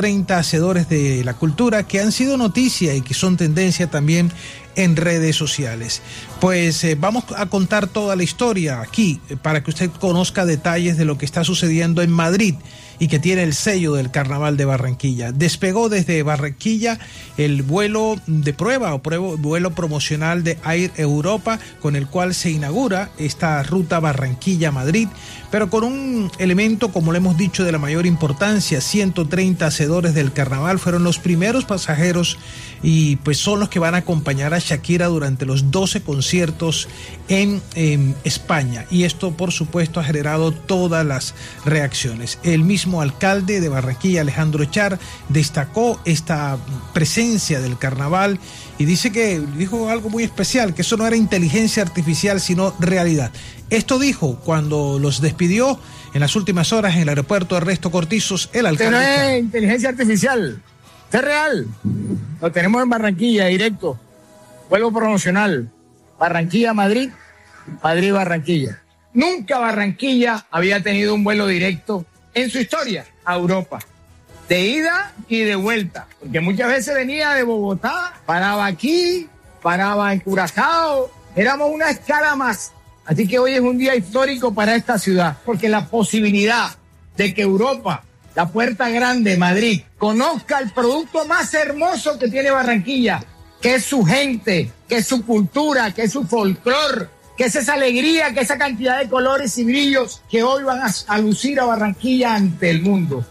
30 hacedores de la cultura que han sido noticia y que son tendencia también en redes sociales. Pues vamos a contar toda la historia aquí para que usted conozca detalles de lo que está sucediendo en Madrid y que tiene el sello del Carnaval de Barranquilla. Despegó desde Barranquilla el vuelo de prueba o vuelo promocional de Air Europa, con el cual se inaugura esta ruta Barranquilla-Madrid, pero con un elemento, como le hemos dicho, de la mayor importancia. 130 hacedores del Carnaval fueron los primeros pasajeros y pues son los que van a acompañar a Shakira durante los 12 conciertos en España, y esto por supuesto ha generado todas las reacciones. El mismo alcalde de Barranquilla, Alejandro Char, destacó esta presencia del carnaval y dijo algo muy especial, que eso no era inteligencia artificial sino realidad. Esto dijo cuando los despidió en las últimas horas en el aeropuerto Ernesto Cortizos el alcalde. Esto no es inteligencia artificial, esto es real. Lo tenemos en Barranquilla, directo. Vuelo promocional, Barranquilla-Madrid, Madrid-Barranquilla. Nunca Barranquilla había tenido un vuelo directo en su historia a Europa, de ida y de vuelta, porque muchas veces venía de Bogotá, paraba aquí, paraba en Curazao, éramos una escala más. Así que hoy es un día histórico para esta ciudad, porque la posibilidad de que Europa, la puerta grande, Madrid, conozca el producto más hermoso que tiene Barranquilla, que es su gente, que es su cultura, que es su folclor, que es esa alegría, que esa cantidad de colores y brillos que hoy van a lucir a Barranquilla ante el mundo.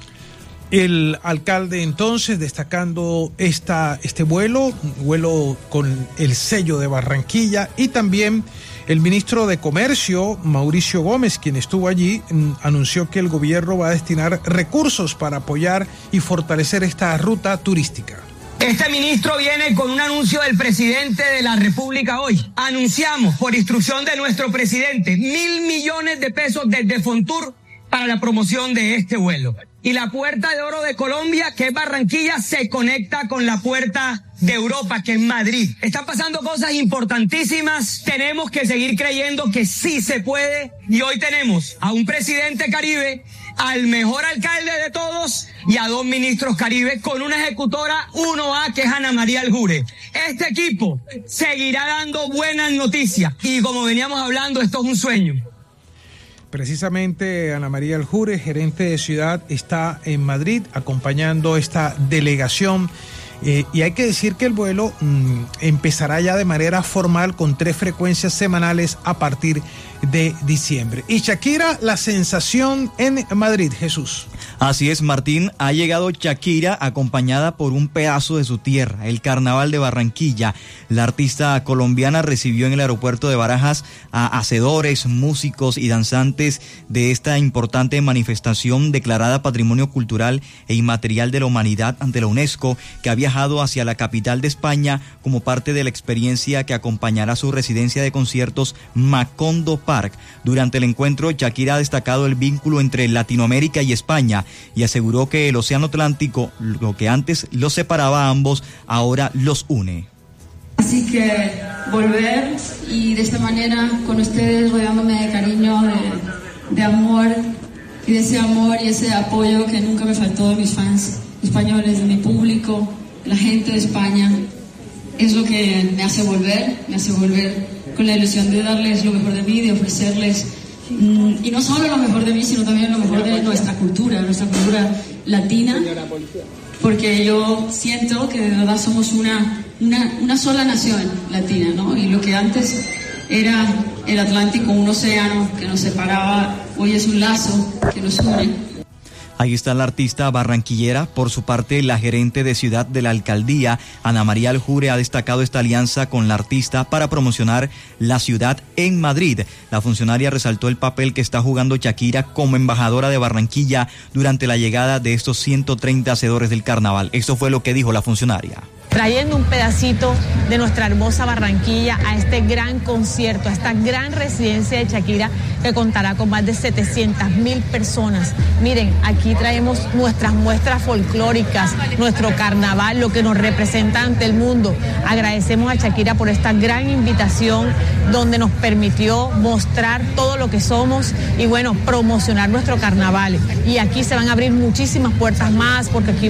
El alcalde entonces destacando este vuelo con el sello de Barranquilla, y también el ministro de Comercio, Mauricio Gómez, quien estuvo allí, anunció que el gobierno va a destinar recursos para apoyar y fortalecer esta ruta turística. Este ministro viene con un anuncio del presidente de la República hoy. Anunciamos, por instrucción de nuestro presidente, 1.000 millones de pesos desde Fontur para la promoción de este vuelo. Y la puerta de oro de Colombia, que es Barranquilla, se conecta con la puerta de Europa, que es Madrid. Están pasando cosas importantísimas. Tenemos que seguir creyendo que sí se puede. Y hoy tenemos a un presidente caribe, al mejor alcalde de todos y a 2 ministros caribe con una ejecutora 1A que es Ana María Aljure. Este equipo seguirá dando buenas noticias y como veníamos hablando, esto es un sueño. Precisamente Ana María Aljure, gerente de ciudad, está en Madrid acompañando esta delegación. Y hay que decir que el vuelo empezará ya de manera formal con 3 frecuencias semanales a partir de diciembre. Y Shakira, la sensación en Madrid, Jesús. Así es, Martín, ha llegado Shakira acompañada por un pedazo de su tierra, el Carnaval de Barranquilla. La artista colombiana recibió en el aeropuerto de Barajas a hacedores, músicos y danzantes de esta importante manifestación declarada Patrimonio Cultural e Inmaterial de la Humanidad ante la UNESCO, que ha viajado hacia la capital de España como parte de la experiencia que acompañará su residencia de conciertos Macondo Park. Durante el encuentro, Shakira ha destacado el vínculo entre Latinoamérica y España y aseguró que el Océano Atlántico, lo que antes los separaba a ambos, ahora los une. Así que volver y de esta manera con ustedes, rodeándome de cariño, de amor, y de ese amor y ese apoyo que nunca me faltó de mis fans españoles, de mi público, la gente de España, es lo que me hace volver con la ilusión de darles lo mejor de mí, de ofrecerles, y no solo lo mejor de mí, sino también lo mejor de nuestra cultura latina, porque yo siento que de verdad somos una sola nación latina, ¿no? Y lo que antes era el Atlántico, un océano que nos separaba, hoy es un lazo que nos une. Ahí está la artista barranquillera. Por su parte, la gerente de ciudad de la alcaldía, Ana María Aljure, ha destacado esta alianza con la artista para promocionar la ciudad en Madrid. La funcionaria resaltó el papel que está jugando Shakira como embajadora de Barranquilla durante la llegada de estos 130 hacedores del carnaval. Esto fue lo que dijo la funcionaria. trayendo un pedacito de nuestra hermosa Barranquilla a este gran concierto, a esta gran residencia de Shakira que contará con más de 700.000 personas. Miren, aquí traemos nuestras muestras folclóricas, nuestro carnaval, lo que nos representa ante el mundo. Agradecemos a Shakira por esta gran invitación donde nos permitió mostrar todo lo que somos y bueno, promocionar nuestro carnaval. Y aquí se van a abrir muchísimas puertas más porque aquí